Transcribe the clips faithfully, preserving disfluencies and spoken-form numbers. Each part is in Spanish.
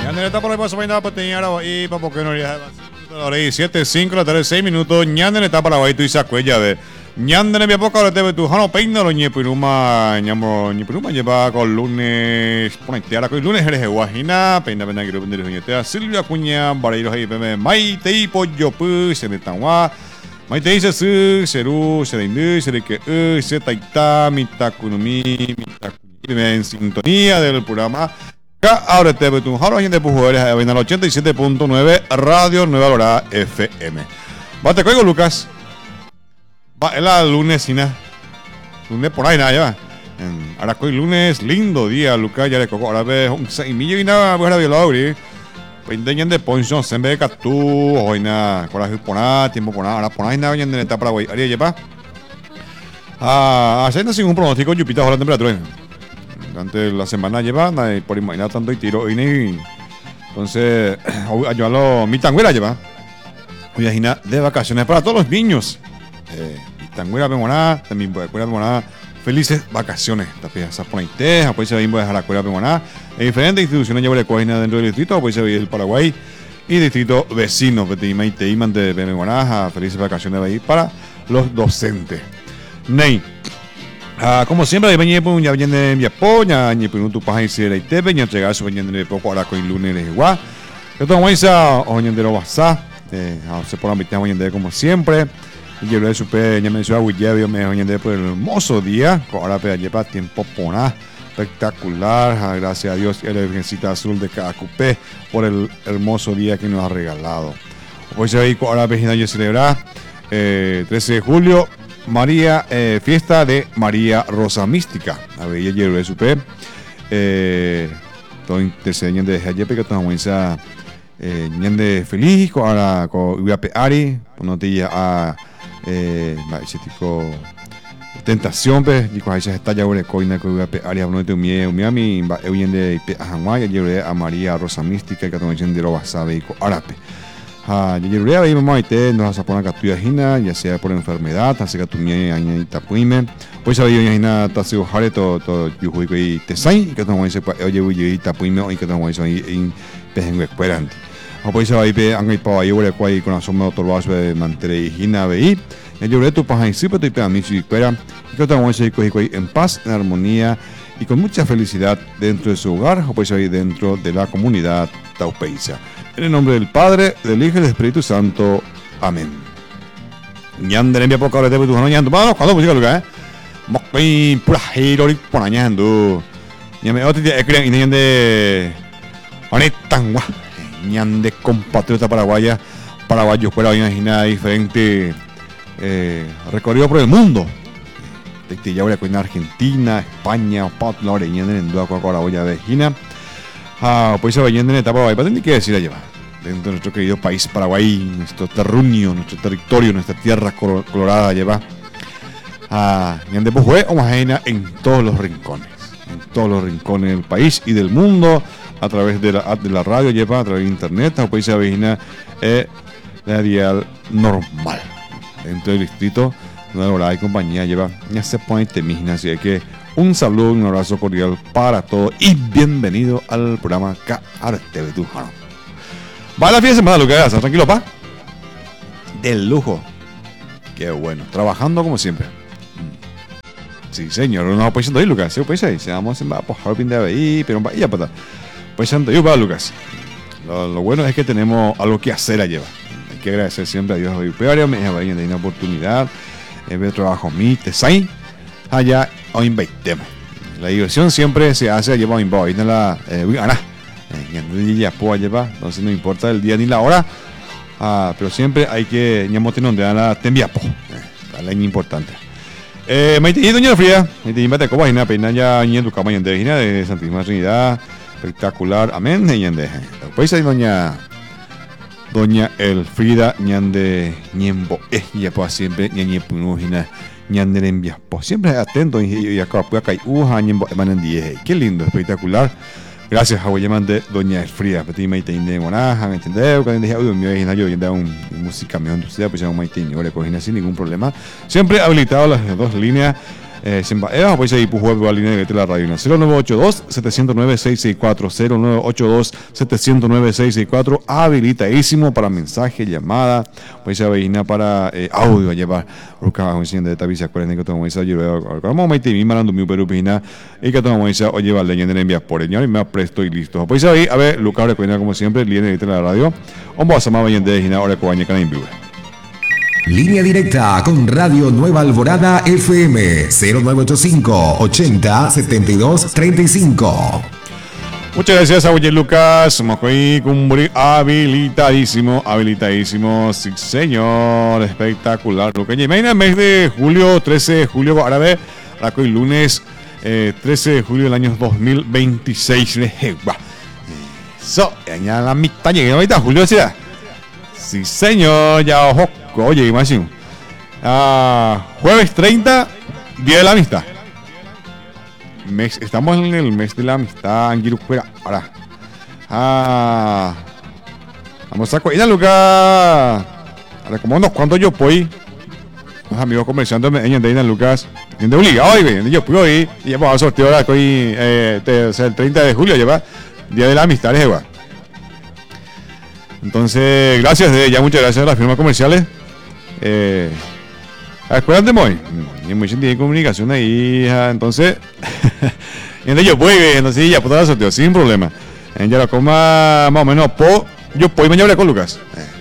Ñandere está por ahí para vaina para tener ahora y para porque no ya siete cinco la tarde seis minutos. Ñandere está para ahí tú y sacuella de Ñandere me poco ahora te ve tu jano peina lo ñe piruma ñamo ñe piruma lleva con lunes ponete ahora con lunes eres guajina peina peina que lo vendere ñete Silvia Cuña Bareiro ahí peme Maite y pollo pu se de tanwa Maite dice su seru se de indu se de que eh se taita mitakunumi mitakunimi en sintonía del programa ahora te ve tu jaro gente pujueres en el ochenta y siete punto nueve Radio Nueva Lora F M. Bate coigo Lucas. Va el lunes sina. Lunes por ahí nada ya. Ahora coi lunes lindo día Lucas ya le coco ahora ve un seis millo y nada buena de logri. Pues deñan de poncho se ve que tú hoy nada coraje poná tiempo poná ahora poná nada en esta Paraguay. Haría lleva. Ah, haciendo sin un pronóstico Jupiter ahora la temperatura. Durante la semana lleva, por imaginar tanto y tiro y ni. Entonces, yo a lo mi tanguera lleva. Hoy imagina de vacaciones para todos los niños. Eh, mi tanguera pemoná, también puede cuidar pemoná. Felices vacaciones. También se pone té, después se va a dejar la cueva pemoná. En diferentes instituciones lleva de cojina dentro del distrito, después se ve el Paraguay y distrito vecino. Petima y te iman de pemoná. Felices vacaciones ahí para los docentes. Ney. Ah, como siempre, de venir por ya viene mi apoya, ni por un tu paja y se le te venía a entregar su venía de poco ahora con lunes de igual. Yo tengo esa oña de lo WhatsApp, eh, se por invitar oña de como siempre. Y yo le supe, ya me decía William, me oña de por el hermoso día, ahora para llevar tiempo poná espectacular, gracias a Dios y a la Virgencita Azul de Cacupé por el hermoso día que nos ha regalado. Hoy se ve ahora vecina celebrar eh, trece de julio. María, eh, fiesta de María Rosa Mística. A ver, ella lo supe. Eh, todo intercediendo de ayer, porque estamos en esa ñande feliz con ahora con U A P Ari, no te ya a eh, ese tipo tentación, pues, y con esa está ya una coina con U A P Ari, no te umie, umie a mí, hoy en día a Hanway, ayer a María Rosa Mística, que estamos diciendo de lo basabe y con Arape. Ah, yo llegué ahí mamá y te nos hace poner catuya hina ya sea por enfermedad así que tu mía aña tapuime pues había hina tasio hare to to yuhui que te sai que no se oye oye tapuime hoy que no se en pejengo esperante o pues ahí ve angai pa ahí ore kwai con asomo otro vaso de mantere hina ve y yo le tu paja y siempre te pe a mí si espera que no se coi en paz en armonía y con mucha felicidad dentro de su hogar o pues ahí dentro de la comunidad taupeisa. En el nombre del Padre, del Hijo y del Espíritu Santo. Amén. Ñandere envía poco ahora te voy a ñando. Vamos, cuando música lugar, eh. Mokpin pura hero y por ñando. Ñame otro día creen y ñande. Honetangua. Ñande compatriota paraguaya, paraguayos fuera hoy imagina diferente eh, recorrido por el mundo. Desde ya voy a en Argentina, España, Patla, ñande en Dua Coca Cola de China. Ah, pues se va yendo en etapa Paraguay, para tener que decir allá dentro de nuestro querido país Paraguay, nuestro terruño, nuestro territorio, nuestra tierra colorada lleva a Ñande Pujue o Majena en todos los rincones, en todos los rincones del país y del mundo, a través de la, de la radio lleva, a través de internet, o pues se avecina eh, la dial normal dentro del distrito Nueva Lora y compañía lleva, ya se pone temigna, así que un saludo, un abrazo cordial para todos y bienvenido al programa K R T V Tujano. Va la fiesta de semana, Lucas, tranquilo, pa. Del lujo. Qué bueno, trabajando como siempre. Sí, señor, no pues ahí, Lucas. Sí, pues ahí, se vamos a por Harbin de ahí, pero vaya para. Pues santo, yo va, Lucas. Lo, lo bueno es que tenemos algo que hacer allá. Hay que agradecer siempre a Dios hoy, pero me deja de una oportunidad. En vez de trabajo, mi design. Allá o inveitemos. La diversión siempre se hace allá para invocar en la gana. Ya puedo llevar, entonces no importa el día ni la hora, ah, pero siempre hay que ñamote donde dan la tembiapo. La leña importante. Eh, Maite y doña Fría, Maite y Mate Coba, Gina, Peina ya ñe tu cama de Gina de Santísima Trinidad, espectacular, amén, ñande. Pues hay doña doña Elfrida ñande ñembo, eh, ya pues siempre ñe punu Gina. Ñandere envía, pues siempre atento y acá puede caer uja ñembo emanan diez. Qué lindo, espectacular. Gracias a Guayamante, doña Elfrida, petit maite inde monaja, ¿me entendés? Cuando dije audio mío y yo yendo un música camión de usted, pues un maite y le cogí sin ningún problema. Siempre habilitado las dos líneas Eh, Eva, pues ahí pujo la línea de la radio cero nueve ocho dos, siete cero nueve, seis seis cuatro cero nueve ocho dos, siete cero nueve, seis seis cuatro habilitadísimo para mensaje, llamada, pues esa vaina para eh, audio llevar porque vamos a de tabiza cuarenta que tomamos esa yo como me te mandando mi perupina y que tomamos esa o llevar leyenda en envías por ello y me presto y listo. Pues ahí a ver Lucas recuerda como siempre línea de la radio. Vamos a más vaina de Gina ahora coaña can en vivo. Línea directa con Radio Nueva Alborada F M cero nueve ocho cinco, ochenta, setenta y dos, treinta y cinco. Muchas gracias a Oye Lucas, somos hoy cumbri habilitadísimo, habilitadísimo, sí señor, espectacular. Lo que imagina el mes de julio, trece de julio, ahora ve, ahora hoy lunes eh, trece de julio del año dos mil veintiséis. Eso, ya la mitad llegué ahorita, julio, ¿sí? Sí señor, ya ojo. Oye, imagino. Ah, jueves treinta, Día de la Amistad. Mes, estamos en el mes de la amistad, Anguirucuera. Ahora. Ah, vamos a cuidar, Lucas. Ahora, como unos cuantos yo voy. Los amigos comerciantes me enseñan, Lucas. Tiene obligado, oye, yo puedo ir. Y ya vamos a sortear ahora, hoy, eh, te, o sea, el treinta de julio, lleva Día de la Amistad, es igual. Entonces, gracias, de ya muchas gracias a las firmas comerciales. Eh, Acuérdate, Moy. Y mucha de comunicación ahí, entonces. Entonces yo voy, entonces ya puedo dar sorteo sin problema. Ya lo coma más o menos, po, yo puedo me llevaré con Lucas.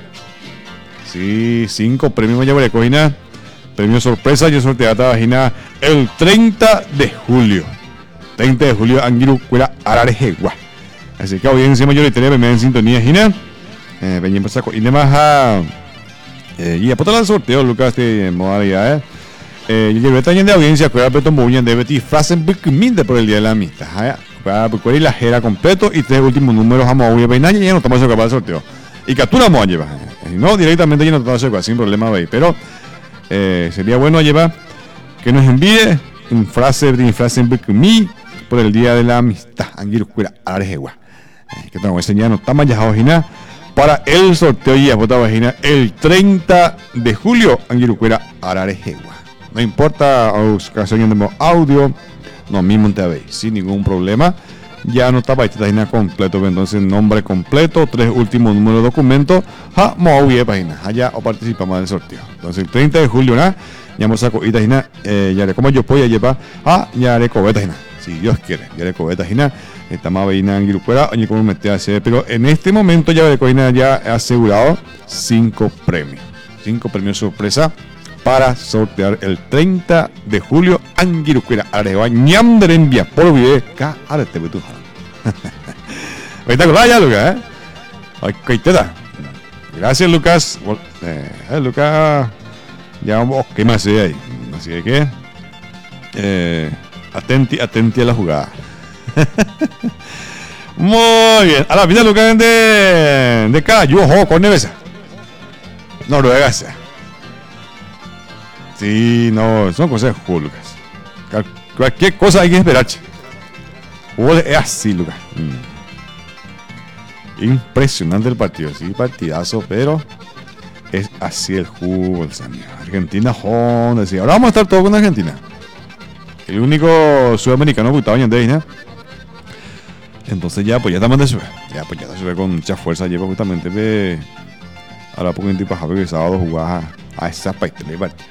Sí, cinco premios me llevaré con Gina. Premio sorpresa, yo sorteé a vagina el treinta de julio. treinta de julio, Angiru Cuera Ararejegua. Así que audiencia mayoritaria me en sintonía, Gina. Eh, venía por saco. Y demás a. Eh, y a poner el sorteo, Lucas, de modalidad, ¿eh? Eh, yo llevé también de audiencia, que era Beto Mouñan de Betty Frasen Bicminde por el Día de la Amistad, ¿eh? Para poder la jera completo y tres últimos números a Maui Beinaña y ya no estamos capaz del sorteo. Y capturamos a llevar. Eh, no, directamente ya no estamos capaz, sin problema, ¿veis? Pero eh, sería bueno llevar que nos envíe un frase de Frasen Bicminde por el Día de la Amistad. Anguircuera, Arejegua. Eh, que estamos enseñando, estamos ya a para el sorteo y a votar vagina el treinta de julio, Anguirucuera Ararejegua. No importa, ocasión audio, no mismo te veis, sin ningún problema. Ya no está página completo, entonces nombre completo, tres últimos números de documento, ja, moví página, allá o participamos del sorteo. Entonces el treinta de julio, ¿no? Ya vamos a coger página, ya le como yo puedo llevar, ah, ya le coger página, si Dios quiere, ya le coger página. Estamos veina en Guirucuera, oye, como metí a hacer, pero en este momento ya Becoina ya ha asegurado cinco premios, cinco premios sorpresa para sortear el treinta de julio en Guirucuera, Areva, ñamderembia, por video, ca, arete, betu. Espectacular ya, Lucas, ¿eh? Ay, qué te da. Gracias, Lucas. Eh, Lucas, ya vamos, ¿qué más hay ahí? Así que, eh, atenti, atenti a la jugada. Muy bien. A la vida Lucas de de acá, yo juego con Nevesa. Noruega sea. Sí, no, son cosas de juego, Lucas. Cualquier cosa hay que esperar. Juego es así, Lucas. Mm. Impresionante el partido, sí, partidazo, pero es así el juego, el Samia. Argentina, Honda, sí. Ahora vamos a estar todos con Argentina. El único sudamericano que estaba en Andrés, entonces ya, pues ya estamos de sube. Ya, pues ya de sube con mucha fuerza. Lleva justamente de... Ahora poco en tipo que el sábado jugaba a esa parte de partido.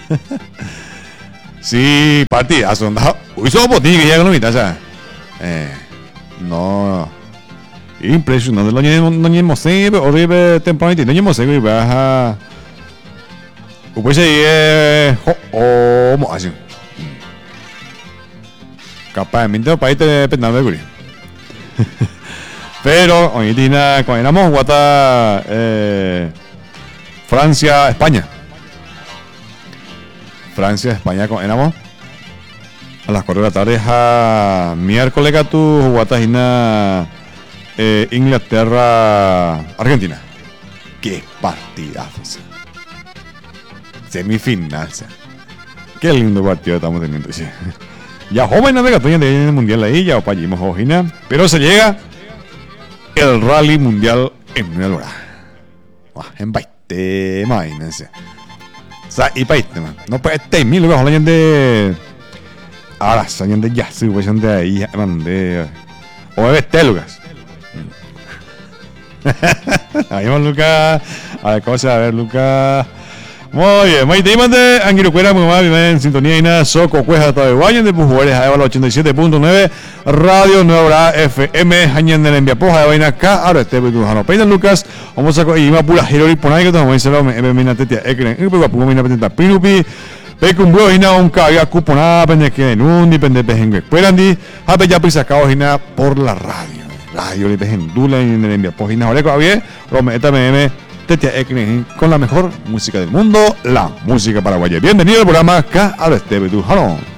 Sí, partidazo. Uy, somos botín que ya no mitad, ¿sabes? Eh, no. Impresionante. No llevamos siempre, horrible temprano. No llevamos siempre y baja. Pues ahí, eh. Oh, oh, así. Capaz de mente para irte pensando de Curi. Pero hoy día cuando éramos guata eh, Francia España Francia España cuando éramos a las cuatro de la tarde a miércoles que tú guata eh, Inglaterra Argentina. Qué partidazo, semifinal, qué lindo partido estamos teniendo, sí. Ya jóvenes de Cataluña en el mundial ahí, ya para allí ojina, pero se llega el rally mundial en Nueva York. En Baite, imagínense. O sea, y Baite, man. No puede estar mil lugares hablando de ahora sañan de ya, sí, pues de ahí, mandé. O bebé té, Lucas. Ahí vamos, Lucas. A ver, cosa, a ver, Lucas. Muy bien, muy bien. De Anguirucuera, muy mal, en sintonía y nada, Soco, Cueja, todo Guayan de Pujuárez, a los ochenta y siete punto nueve, Radio Nueva F M, Hañan de la Enviapoja, de Vaina acá, ahora este Betujano Peina, Lucas, vamos a ir a Pula Girori, Ponay, que estamos en el M M Tetia, Ekren, y pues, Puma Mina Petenta, Pinupi, Pecum Buena, un cabia, Cuponada, Pendeque, Nundi, Pendepe, Hengue, Perandi, Hape ya Pisacao, Gina, por la radio, Radio Lipe, Gendula, y en el Enviapoja, Gina, Oreco, Avie, Rome, Eta M M, Tetia Ekren, con la mejor música del mundo, la música paraguaya. Bienvenido al programa K a este Betujano.